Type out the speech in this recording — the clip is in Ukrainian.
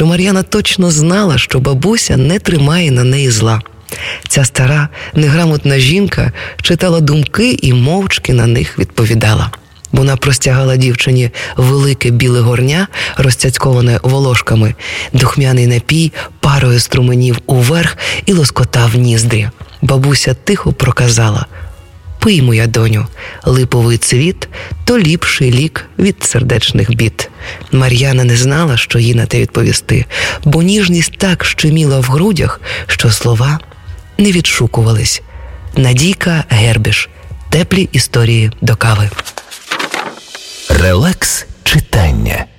то Мар'яна точно знала, що бабуся не тримає на неї зла. Ця стара, неграмотна жінка читала думки і мовчки на них відповідала. Вона простягала дівчині велике біле горня, розцяцьковане волошками. Духмяний напій парою струменів уверх і лоскотав ніздрі. Бабуся тихо проказала: «Пий, моя доню, липовий цвіт – то ліпший лік від сердечних бід». Мар'яна не знала, що їй на те відповісти, бо ніжність так щеміла в грудях, що слова не відшукувались. Надійка Гербіш. Теплі історії до кави. Релакс читання.